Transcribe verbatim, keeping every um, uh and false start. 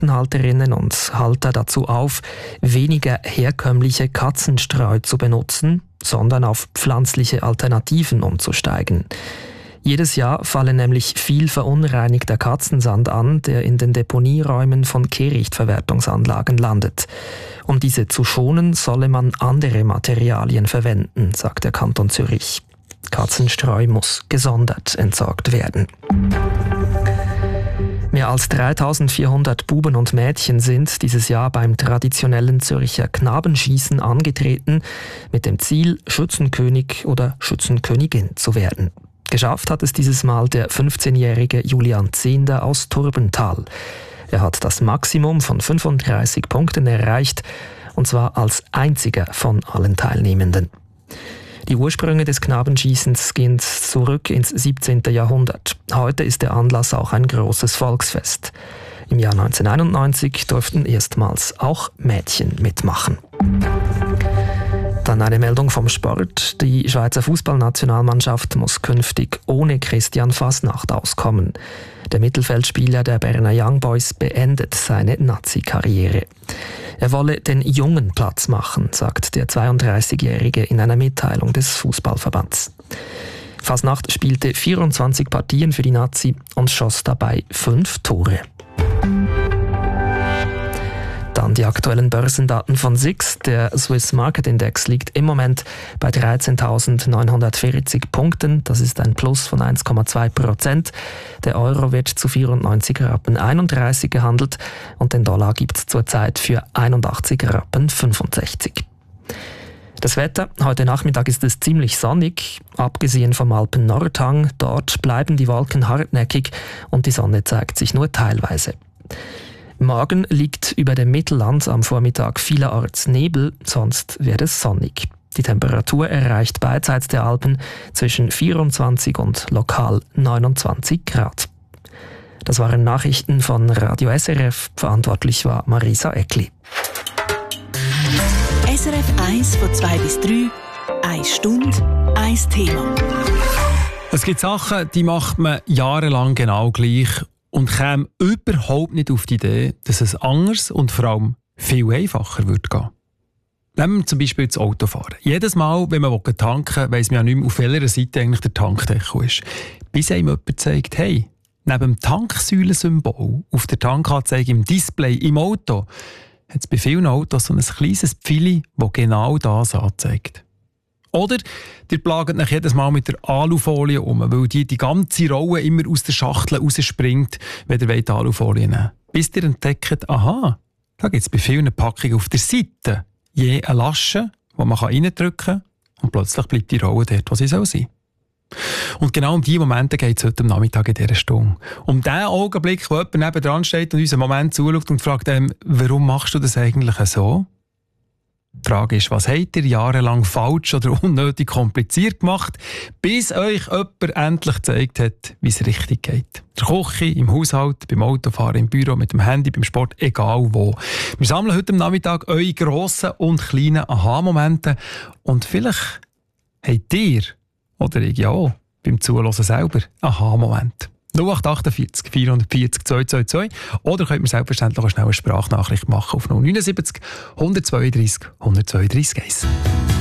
Katzenhalterinnen und Halter dazu auf, weniger herkömmliche Katzenstreu zu benutzen, sondern auf pflanzliche Alternativen umzusteigen. Jedes Jahr falle nämlich viel verunreinigter Katzensand an, der in den Deponieräumen von Kehrichtverwertungsanlagen landet. Um diese zu schonen, solle man andere Materialien verwenden, sagt der Kanton Zürich. Katzenstreu muss gesondert entsorgt werden. Mehr als dreitausendvierhundert Buben und Mädchen sind dieses Jahr beim traditionellen Zürcher Knabenschießen angetreten, mit dem Ziel, Schützenkönig oder Schützenkönigin zu werden. Geschafft hat es dieses Mal der fünfzehnjährige Julian Zehnder aus Turbental. Er hat das Maximum von fünfunddreißig Punkten erreicht, und zwar als einziger von allen Teilnehmenden. Die Ursprünge des Knabenschießens gehen zurück ins siebzehnten Jahrhundert. Heute ist der Anlass auch ein großes Volksfest. Im Jahr neunzehnhunderteinundneunzig durften erstmals auch Mädchen mitmachen. Dann eine Meldung vom Sport. Die Schweizer Fußballnationalmannschaft muss künftig ohne Christian Fasnacht auskommen. Der Mittelfeldspieler der Berner Young Boys beendet seine Nazi-Karriere. Er wolle den Jungen Platz machen, sagt der zweiunddreißigjährige in einer Mitteilung des Fußballverbands. Fasnacht spielte vierundzwanzig Partien für die Nazi und schoss dabei fünf Tore. Dann die aktuellen Börsendaten von S I X. Der Swiss Market Index liegt im Moment bei dreizehntausendneunhundertvierzig Punkten. Das ist ein Plus von eins Komma zwei Prozent. Der Euro wird zu vierundneunzig Rappen einunddreißig gehandelt und den Dollar gibt es zurzeit für einundachtzig Rappen fünfundsechzig. Das Wetter, heute Nachmittag ist es ziemlich sonnig, abgesehen vom Alpen-Nordhang. Dort bleiben die Wolken hartnäckig und die Sonne zeigt sich nur teilweise. Morgen liegt über dem Mittelland am Vormittag vielerorts Nebel, sonst wird es sonnig. Die Temperatur erreicht beidseits der Alpen zwischen vierundzwanzig und lokal neunundzwanzig Grad. Das waren Nachrichten von Radio S R F. Verantwortlich war Marisa Eckli. S R F eins von zwei bis drei, eine Stunde, ein Thema. Es gibt Sachen, die macht man jahrelang genau gleich und käme überhaupt nicht auf die Idee, dass es anders und vor allem viel einfacher würde gehen. Nehmen wir zum Beispiel das Autofahren. Jedes Mal, wenn man tanken will, weiss man ja nicht mehr, auf welcher Seite eigentlich der Tankdeckel ist. Bis einem jemand zeigt, hey, neben dem Tanksäulensymbol auf der Tankanzeige im Display im Auto hat es bei vielen Autos so ein kleines Pfeili, das genau das anzeigt. Oder ihr plagt euch jedes Mal mit der Alufolie um, weil die, die ganze Rolle immer aus der Schachtel rausspringt, wenn ihr die Alufolie nehmen wollt. Bis ihr entdeckt, aha, da gibt es bei vielen Packungen auf der Seite je eine Lasche, die man reindrücken kann und plötzlich bleibt die Rolle dort, wo sie sein soll. Und genau um diese Momente geht es heute am Nachmittag in dieser Stunde. Um den Augenblick, wo jemand nebendran steht und uns einen Moment zuschaut und fragt, ähm, warum machst du das eigentlich so? Die Frage ist, was habt ihr jahrelang falsch oder unnötig kompliziert gemacht, bis euch jemand endlich gezeigt hat, wie es richtig geht. In der Küche, im Haushalt, beim Autofahren, im Büro, mit dem Handy, beim Sport, egal wo. Wir sammeln heute am Nachmittag eure grossen und kleinen Aha-Momente und vielleicht habt ihr, oder ich ja auch, beim Zuhören selber Aha-Moment. null acht achtundvierzig vierhundertvierzig zweihundertzweiundzwanzig oder könnt ihr selbstverständlich auch schnell eine Sprachnachricht machen auf null neun sieben null eins zwei drei eins eins zwei drei eins.